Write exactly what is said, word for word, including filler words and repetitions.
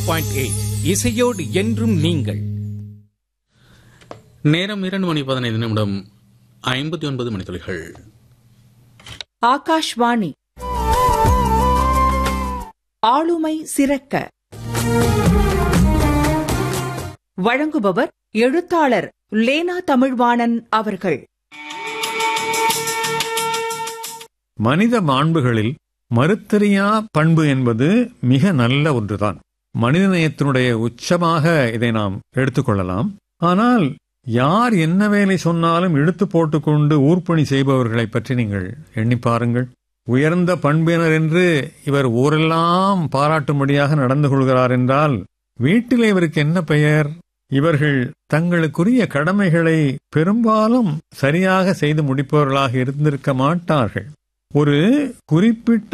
Point eight இசையோடு என்றும் நீங்கள். நேரம் இரண்டு மணி பதினைந்து நிமிடம் ஐம்பத்தி ஒன்பது மணித்துளிகள். ஆகாஷ்வாணி. ஆளுமை சிறக்க வழங்குபவர் எழுத்தாளர் லேனா தமிழ்வாணன் அவர்கள். மனித மாண்புகளில் மறுத்தறியா பண்பு என்பது மிக நல்ல ஒன்றுதான். மனிதநேயத்தினுடைய உச்சமாக இதை நாம் எடுத்துக்கொள்ளலாம். ஆனால் யார் என்ன வேலை சொன்னாலும் இழுத்து போட்டுக்கொண்டு ஊர்ப்பணி செய்பவர்களை பற்றி நீங்கள் எண்ணி பாருங்கள். உயர்ந்த பண்பினர் என்று இவர் ஊரெல்லாம் பாராட்டும்படியாக நடந்து கொள்கிறார் என்றால் வீட்டிலே இவருக்கு என்ன பெயர்? இவர்கள் தங்களுக்குரிய கடமைகளை பெரும்பாலும் சரியாக செய்து முடிப்பவர்களாக இருந்திருக்க மாட்டார்கள். ஒரு குறிப்பிட்ட